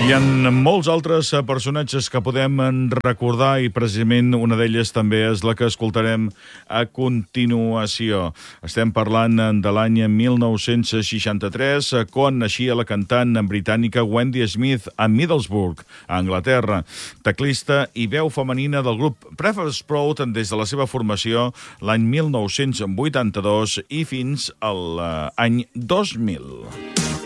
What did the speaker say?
Hi ha molts altres personatges que podem recordar i precisament una d'elles també és la que escoltarem a continuació. Estem parlant de l'any 1963, quan naixia la cantant britànica Wendy Smith a Middlesbrough, a Anglaterra, teclista i veu femenina del grup Prefer Sprout des de la seva formació l'any 1982 i fins a l'any 2000.